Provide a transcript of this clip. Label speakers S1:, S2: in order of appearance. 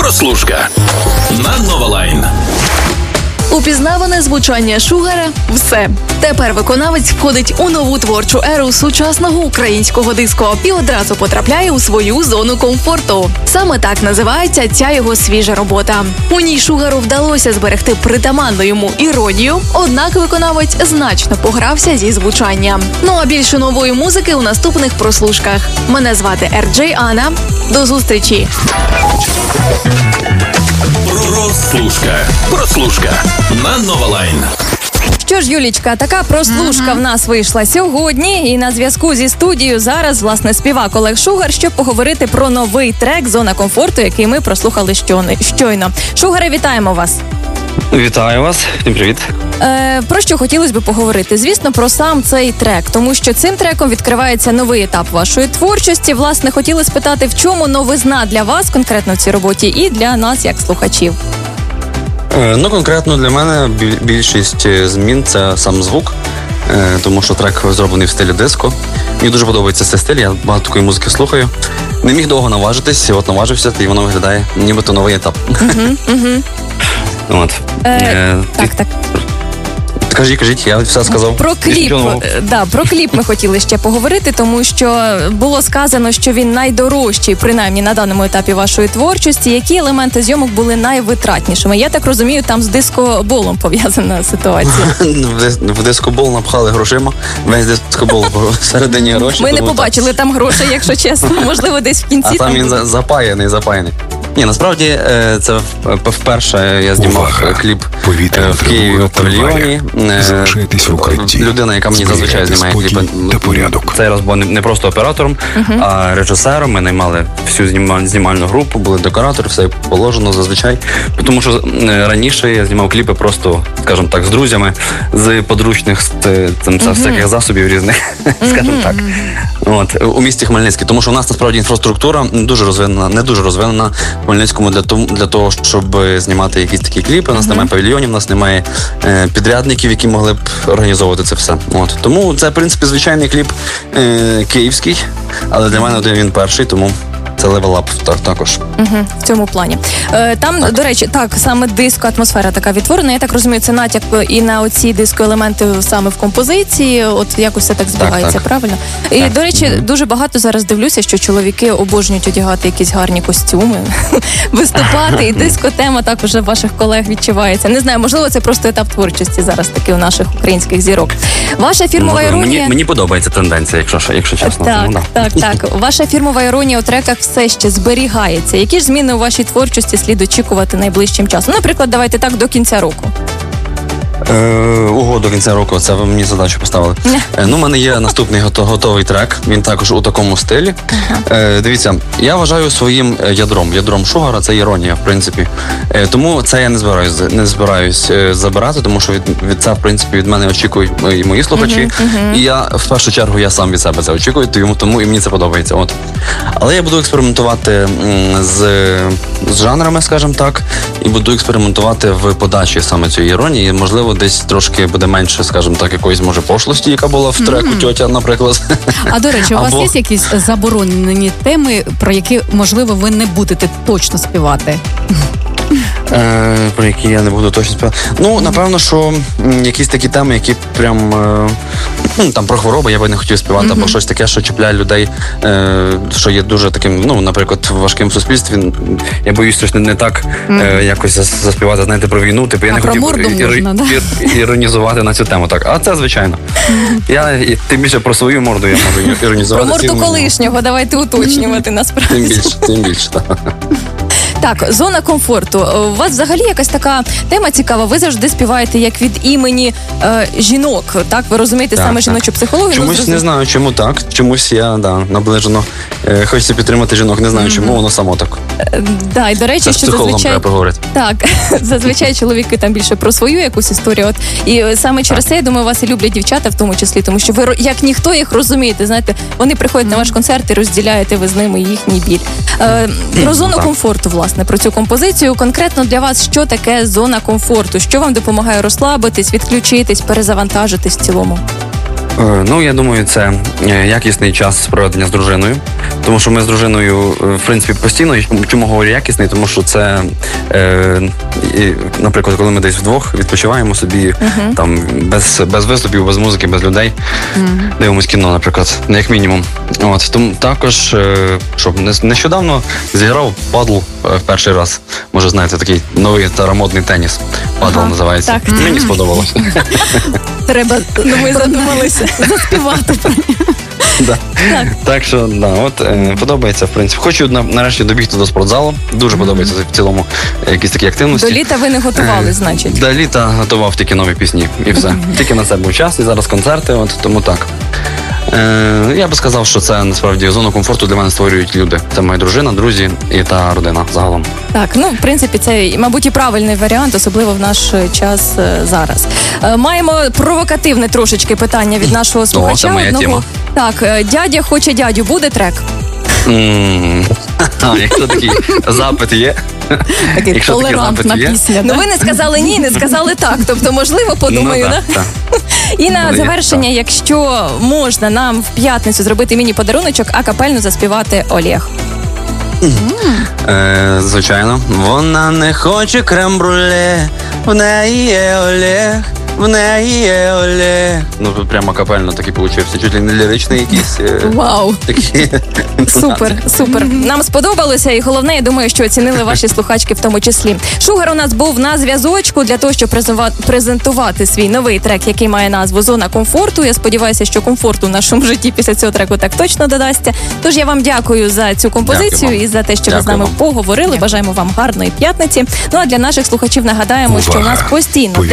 S1: Прослушка на Нова Лайн.
S2: Упізнаване звучання Шугара – все. Тепер виконавець входить у нову творчу еру сучасного українського диско і одразу потрапляє у свою зону комфорту. Саме так називається ця його свіжа робота. У ній Шугару вдалося зберегти притаманну йому іронію, однак виконавець значно погрався зі звучанням. Ну а більше нової музики у наступних прослушках. Мене звати Р.Джей Анна. До зустрічі!
S1: Прослушка на Нова Лайн.
S3: Що ж, Юлічка, така прослушка в нас вийшла сьогодні. І на зв'язку зі студією зараз, власне, співак Олег Шугар, щоб поговорити про новий трек «Зона комфорту», який ми прослухали щойно. Шугаре, вітаємо вас.
S4: Вітаю вас, всім привіт.
S3: Про що хотілося б поговорити? Звісно, про сам цей трек, тому що цим треком відкривається новий етап вашої творчості. Власне, хотіли спитати, в чому новизна для вас конкретно в цій роботі і для нас, як слухачів?
S4: Конкретно для мене більшість змін – це сам звук, тому що трек зроблений в стилі диско. Мені дуже подобається цей стиль, я багато такої музики слухаю. Не міг довго наважитись, от наважився, і воно виглядає нібито новий етап.
S3: Так.
S4: Кажіть, я все сказав.
S3: Про кліп ми хотіли ще поговорити, тому що було сказано, що він найдорожчий, принаймні на даному етапі вашої творчості. Які елементи зйомок були найвитратнішими? Я так розумію, там з дискоболом пов'язана ситуація.
S4: В дискобол напхали грошима, весь дискобол всередині гроші.
S3: Ми не побачили там грошей, якщо чесно, можливо, десь в кінці.
S4: А там він запаяний. Ні, насправді, це вперше я знімав кліп в Києві у павільйоні.
S5: Залишайтесь в укритті.
S4: Людина, яка мені зазвичай знімає кліпи. Цей раз був не просто оператором, а режисером. Ми наймали всю знімальну групу, були декоратори, все положено зазвичай. Тому що раніше я знімав кліпи просто, скажімо так, з друзями, з подручних всяких засобів різних, скажімо так. У місті Хмельницький. Тому що у нас насправді інфраструктура не дуже розвинена в Хмельницькому для того, щоб знімати якісь такі кліпи. У нас немає павільйонів, у нас немає підрядників, які могли б організовувати це все. Тому це, в принципі, звичайний кліп київський, але для мене він перший, тому це левел-ап також.
S3: В цьому плані. Там, до речі, саме диско-атмосфера така відтворена. Я так розумію, це натяк і на оці диско-елементи саме в композиції. От якось все так збігається, правильно? І, до речі, дуже багато зараз дивлюся, що чоловіки обожнюють одягати якісь гарні костюми, виступати, і диско-тема також у ваших колег відчувається. Не знаю, можливо, це просто етап творчості зараз таки у наших українських зірок. Ваша фірмова іронія...
S4: Мені подобається тенденція, якщо чесно.
S3: Так. Ваша фірмова іронія у треках все ще зберігається. Які ж зміни у вашій творчості слід очікувати найближчим часом? Наприклад, давайте так, до кінця року.
S4: До кінця року, це ви мені задачу поставили. У мене є наступний готовий трек, він також у такому стилі. Дивіться, я вважаю своїм ядром Шугара, це іронія, в принципі. Тому це я не збираюсь забирати, тому що це, в принципі, від мене очікують і мої слухачі. І я, в першу чергу, я сам від себе це очікую, тому і мені це подобається. Але я буду експериментувати з жанрами, скажімо так, і буду експериментувати в подачі саме цієї іронії. Можливо, десь трошки буде менше, скажімо так, якоїсь, може, пошлості, яка була в треку «Тьотя», наприклад.
S6: А, до речі, у вас є якісь заборонені теми, про які, можливо, ви не будете точно співати?
S4: Про які я не буду точно співати. Напевно, що якісь такі теми, які прям, там про хвороби я би не хотів співати, або щось таке, що чіпляє людей, що є дуже таким, наприклад, важким в суспільстві. Я боюсь щось не так якось заспівати, знаєте, про війну, я не хотів іронізувати на цю тему. Так, а це звичайно. Я тим більше про свою морду я можу іронізувати.
S3: Про морду колишнього, давайте уточнювати насправді.
S4: Тим більше, так.
S3: Так, зона комфорту. У вас взагалі якась така тема цікава. Ви завжди співаєте як від імені жінок, так? Ви розумієте саме жіночу психологію?
S4: Чомусь не знаю, чому так. Чомусь я, наближено хочеться підтримати жінок. Не знаю, чому, воно само так.
S3: І до речі, що зазвичай... Так, зазвичай чоловіки там більше про свою якусь історію. І саме через це, я думаю, вас і люблять дівчата в тому числі, тому що ви, як ніхто, їх розумієте. Знаєте, вони приходять на ваш концерт і розділяєте ви з ними їхній біль. Про зону комфорту, власне, про цю композицію. Конкретно для вас, що таке зона комфорту? Що вам допомагає розслабитись, відключитись, перезавантажитись в цілому?
S4: Ну, я думаю, це якісний час проведення з дружиною. Тому що ми з дружиною, в принципі, постійно, чому говорю якісний, тому що це, наприклад, коли ми десь вдвох відпочиваємо собі, там, без виступів, без музики, без людей, дивимось кіно, наприклад, як мінімум. От, тому також, нещодавно зіграв падл в перший раз. Може, знаєте, такий новий старомодний теніс. Падл називається.
S3: Так.
S4: Мені сподобалось.
S3: Треба, ми задумалися заспівати про нього.
S4: Так що, подобається, в принципі. Хочу нарешті добігти до спортзалу. Дуже подобається в цілому якісь такі активності.
S3: До літа ви не готували, значить?
S4: До літа готував тільки нові пісні і все. Тільки на це був час, і зараз концерти, тому так. Я би сказав, що це насправді зону комфорту для мене створюють люди. Це моя дружина, друзі і та родина загалом.
S3: Так, в принципі, це, мабуть, і правильний варіант, особливо в наш час зараз. Маємо провокативне трошечки питання від нашого слухача.
S4: Це моя тема.
S3: Так, дядя хоче дядю, буде трек?
S4: Якщо такий запит є.
S6: Такий толерантна пісня.
S3: Ви не сказали ні, не сказали так. Тобто, можливо, подумаю, так? І на завершення, якщо можна нам в п'ятницю зробити міні-подаруночок, а капельно заспівати Олег.
S4: Звичайно. Вона не хоче крем-брюле, в неї є Олег, в неї є Олег. Прямо капельно такий получився, чуть ли не ліричний якийсь.
S3: Вау! Супер. Нам сподобалося, і головне, я думаю, що оцінили ваші слухачки в тому числі. Шугар у нас був на зв'язочку для того, щоб презентувати свій новий трек, який має назву «Зона комфорту». Я сподіваюся, що комфорту в нашому житті після цього треку так точно додасться. Тож я вам дякую за цю композицію і за те, що ви з нами поговорили. Бажаємо вам гарної п'ятниці. Ну а для наших слухачів нагадаємо, що у нас постійно